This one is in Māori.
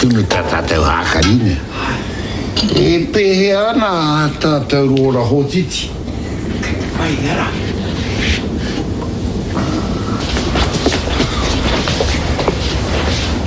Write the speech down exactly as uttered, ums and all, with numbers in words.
tunu tātou hākarina. E pehe ana tātou rora hotiti. Ai, ara.